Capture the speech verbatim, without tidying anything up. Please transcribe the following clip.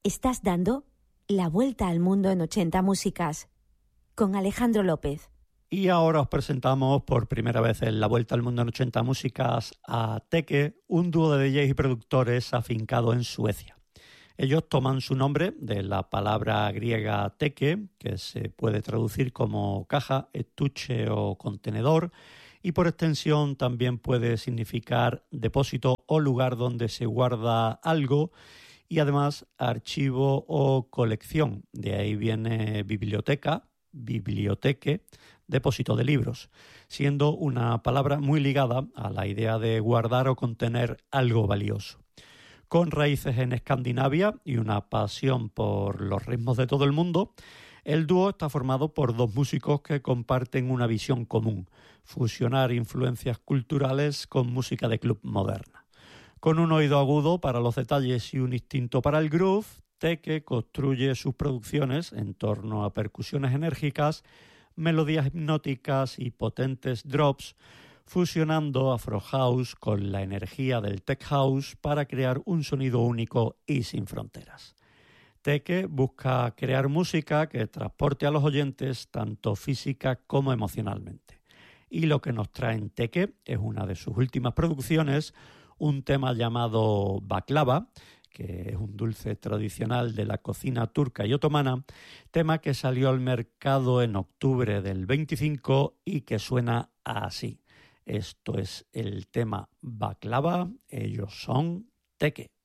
Estás dando la vuelta al mundo en ochenta músicas con Alejandro López. Y ahora os presentamos por primera vez en la vuelta al mundo en ochenta músicas a Teke, un dúo de D Js y productores afincado en Suecia. Ellos toman su nombre de la palabra griega teke, que se puede traducir como caja, estuche o contenedor, y por extensión también puede significar depósito o lugar donde se guarda algo, y además archivo o colección. De ahí viene biblioteca, biblioteque, depósito de libros, siendo una palabra muy ligada a la idea de guardar o contener algo valioso. Con raíces en Escandinavia y una pasión por los ritmos de todo el mundo, el dúo está formado por dos músicos que comparten una visión común: fusionar influencias culturales con música de club moderna. Con un oído agudo para los detalles y un instinto para el groove, Teke construye sus producciones en torno a percusiones enérgicas, melodías hipnóticas y potentes drops, fusionando Afro House con la energía del Tech House para crear un sonido único y sin fronteras. Teke busca crear música que transporte a los oyentes tanto física como emocionalmente. Y lo que nos trae en Teke es una de sus últimas producciones, un tema llamado baklava, que es un dulce tradicional de la cocina turca y otomana, tema que salió al mercado en octubre del veinticinco y que suena así. Esto es el tema baklava, ellos son Teke.